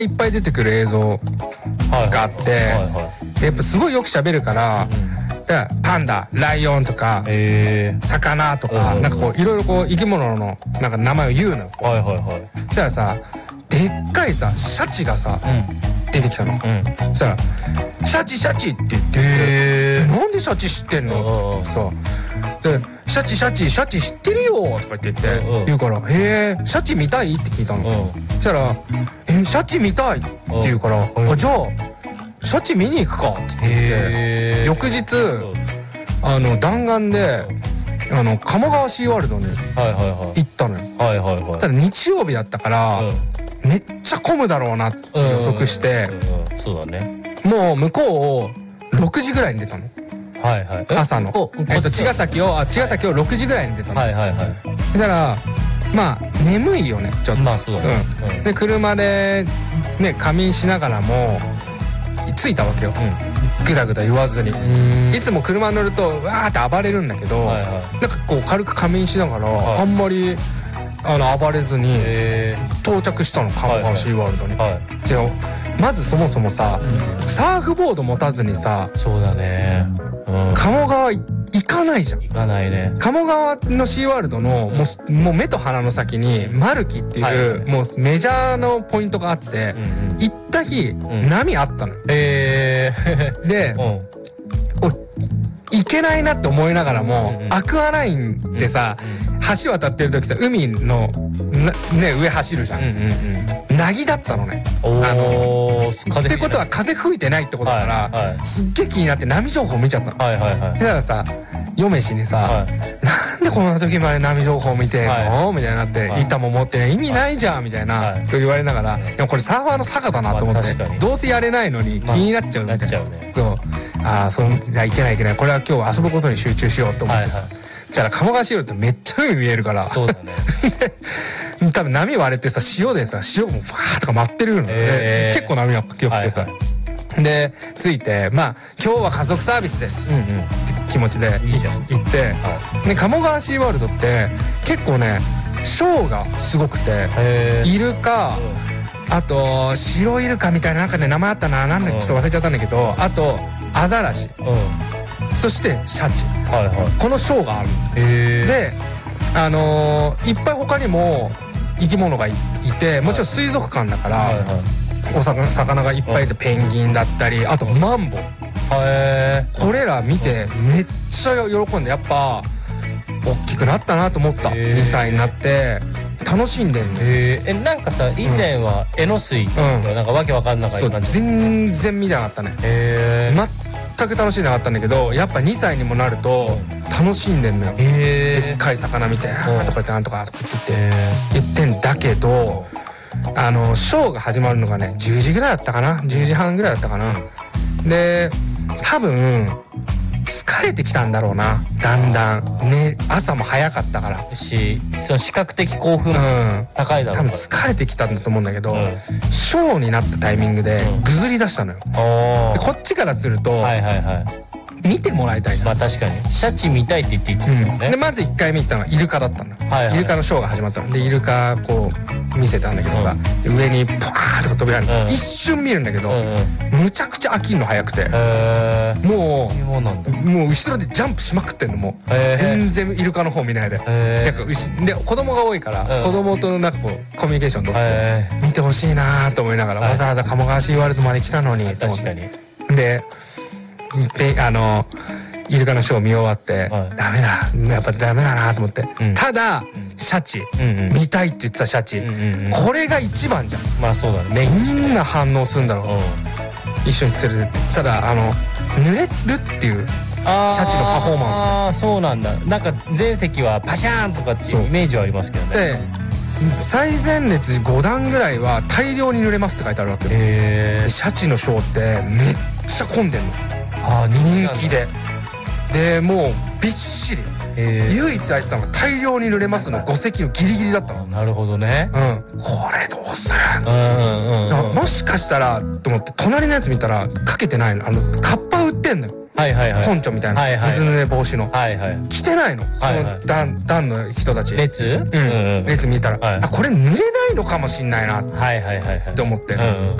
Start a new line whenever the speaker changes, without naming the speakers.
いっぱい出てくる映像があって、やっぱすごいよく喋るから、だからパンダ、ライオンとか、魚とか、なんかこういろいろこう生き物のなんか名前を言うの。そしたらさ、でっかいさシャチがさ、出てきたの。そしたら「シャチシャチ」って言って「なんでシャチ知ってんの？」さで「シャチシャチシャチ知ってるよ」とか言って言うから「へえシャチ見たい？」って聞いたの。そしたら「シャチ見たい」って言うから「じゃあシャチ見に行くか」って言って翌日弾丸で鴨川シーワールドに行ったのよ。ただ日曜日だったからめっちゃ混むだろうなって予測して、
そうだね。
もう向こうを6時ぐらいに出たの。朝の茅ヶ崎を6時ぐらいに出たの。そしたらまあ眠いよねちょっと。
まあそうだね。
で車でね仮眠しながらも着いたわけよ。ぐだぐだ言わずに。いつも車乗るとわーって暴れるんだけど、なんかこう軽く仮眠しながらあんまり暴れずに到着したの、鴨川シーワールドに。じゃあまずそもそもさ、サーフボード持たずにさ、
そうだね、
鴨川行かないじゃん。
行かないね。
鴨川のシーワールドのもう目と鼻の先にマルキっていうもうメジャーのポイントがあって、行った日波あったの。で行けないなって思いながらも、アクアラインでさ、橋渡ってる時さ、海のね上走るじゃん。なぎだったのね。ってことは風吹いてないってことだから、すっげえ気になって波情報見ちゃったの。だからさ、嫁氏にさ、なんでこんな時まで波情報見てんのみたいになって、板も持ってね意味ないじゃんみたいな言われながら、でもこれサーファーの坂だなと思って、どうせやれないのに気になっちゃうみたいな。そう、いやいけないこれは今日遊ぶことに集中しようと思ってさ。だから鴨川シーワールドってめっちゃ海見えるから。そうだね。多分波割れてさ、潮でさ、潮もファーとか舞ってるので、結構波が良くてさ。で着いて、まあ今日は家族サービスですって気持ちで行って、で鴨川シーワールドって結構ねショーがすごくて、イルカ、あと白イルカみたいななんかね名前あったな、なんだっけちょっと忘れちゃったんだけど、あとアザラシ、そしてシャチ、このショーがある。でいっぱい他にも生き物がいて、もちろん水族館だから魚がいっぱいいて、ペンギンだったり、あとマンボウ、これら見てめっちゃ喜んで、やっぱ大きくなったなと思った。2歳になって楽しんでんの。
なんかさ、以前はエノスイとかなんかわけわかんなかった感じ。
全然見なかったね。全く楽しんでなかったんだけど、やっぱ2歳にもなると楽しんでんのよ。でっかい魚見て「とか言ってなんとか」とか言ってんだけど、ショーが始まるのがね10時ぐらいだったかな、10時半ぐらいだったかな。で多分疲れてきたんだろうな、だんだんね。朝も早かったから
その視覚的興奮高いだろう、
多分疲れてきたんだと思うんだけど、ショーになったタイミングでぐずり出したのよ。でこっちからすると見てもらいたいじゃん。
まあ確かにシャチ見たいって言ってるもんね。
でまず1回見たのはイルカだったの。イルカのショーが始まったので、イルカこう見せたんだけどさ、上にポワーとか飛び上がる、一瞬見るんだけどむちゃくちゃ飽きんの早くて、もう後ろでジャンプしまくってんの。もう全然イルカの方見ないで、で子供が多いから子供となんかこうコミュニケーション取って見てほしいなと思いながら、わざわざ鴨川シーワールドまで来たのにと思って。でイルカのショー見終わって、ダメだ、やっぱダメだなと思って、ただシャチ見たいって言ってたシャチ、これが一番じゃん。
まあそうだね。
どんな反応するんだろう、一緒に連れて。ただ濡れるっていうシャチのパフォーマンス。
そうなんだ。なんか全席はパシャーンとかっていうイメージはありますけどね。
で最前列5段ぐらいは大量に濡れますって書いてあるわけよ。シャチのショーってめっちゃ混んでんの。人気でもうびっしり。唯一あいつさんが大量に濡れますの5席のギリギリだったの。
なるほどね。
これどうする、もしかしたらと思って隣のやつ見たらかけてないの。カッパ売ってんのよ。
はいはいはい。
ポンチョみたいな、
はいはい
水濡れ防止の
はいはい。
着てないの、そ
はいはい
の団の人たち。
列？
うん、列見たら、
はい
あ、これ濡れないのかもしんないなっ
はいはいはいはい。
て思って、
うんうん。